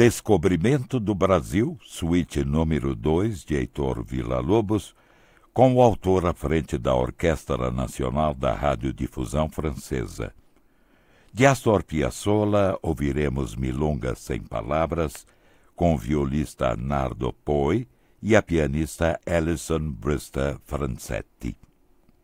Descobrimento do Brasil, suíte número 2, de Heitor Villa-Lobos, com o autor à frente da Orquestra Nacional da Radiodifusão Francesa. De Astor Piazzolla, ouviremos Milonga Sem Palavras, com o violista Nardo Poi e a pianista Alison Brister Francetti.